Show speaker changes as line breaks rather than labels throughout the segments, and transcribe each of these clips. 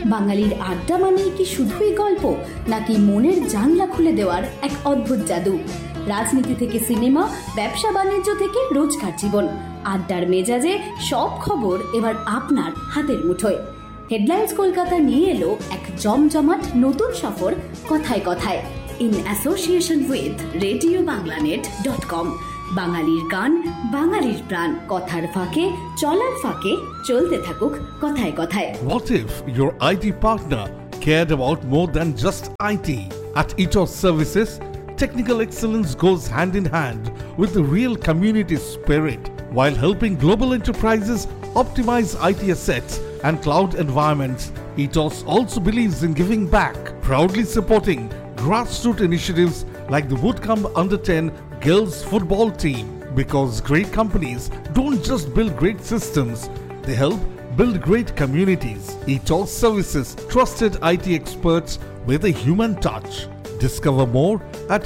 বাঙালির আড্ডা মানেই কি শুধুই গল্প, নাকি মনের জানলা খুলে দেওয়ার এক অদ্ভুত জাদু? রাজনীতি থেকে সিনেমা, ব্যবসা বাণিজ্য থেকে রোজকার জীবন, আড্ডার মেজাজে সব খবর এবার আপনার হাতের মুঠোয়। হেডলাইন্স কলকাতা নিয়ে এলো এক জমজমাট নতুন সফর কথায় কথায়, ইন অ্যাসোসিয়েশন উইথ RadioBanglaNet.com। বাঙালির গান, বাঙালির প্রাণ, কথার ফাঁকে চলার ফাঁকে চলতে থাকুক কথায় কথায়।
What if your IT partner cared about more than just IT? At Ethos Services, technical excellence goes hand in hand with the real community spirit. While helping global enterprises optimize IT assets and cloud environments, Ethos also believes in giving back, proudly supporting grassroots initiatives like the Woodcombe Under-10 girls football team. Because great companies don't just build great systems, they help build great communities. Ethos Services, trusted IT experts with a human touch. Discover more at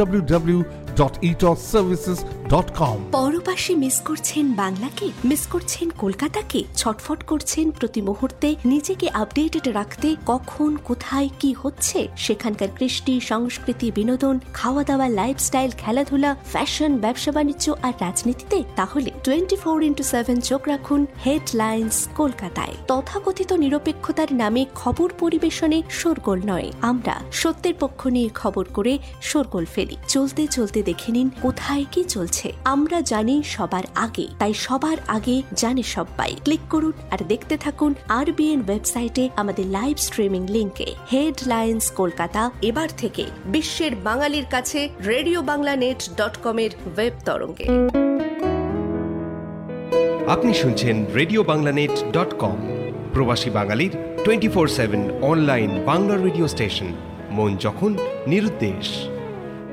www.ethosservices.com.
পরপাশে miss করছেন বাংলাকে, miss করছেন কলকাতাকে, ছটফট করছেন প্রতি মুহূর্তে নিজেকে updated রাখতে কখন কোথায় কি হচ্ছে সেখানকার কৃষ্টি, সংস্কৃতি, বিনোদন, খাওয়া দাওয়া, লাইফস্টাইল, খেলাধুলা, ফ্যাশন, ব্যবসা বাণিজ্য আর রাজনীতিতে? তাহলে 24x7 চোখ রাখুন হেডলাইন্স কলকাতায়। তথাকথিত নিরপেক্ষতার নামে খবর পরিবেশনে শোরগোল নয়, আমরা সত্যের পক্ষ নিয়ে খবর করে শোরগোল ফেলি। চলতে চলতে দেখে নিন কোথায় কি চলছে। আমরা জানি সবার আগে, তাই সবার আগে জানে সবাই। ক্লিক করুন আর দেখতে থাকুন RBN ওয়েবসাইটে আমাদের লাইভ স্ট্রিমিং লিংকে। হেডলাইন্স কলকাতা এবার থেকে বিশ্বের বাঙালির কাছে RadioBanglaNet.com এর ওয়েব তরঙ্গে।
আপনি শুনছেন RadioBanglaNet.com, প্রবাসী বাঙালির 24/7 অনলাইন বাংলা রেডিও স্টেশন। মন যখন নিরুদ্দেশ।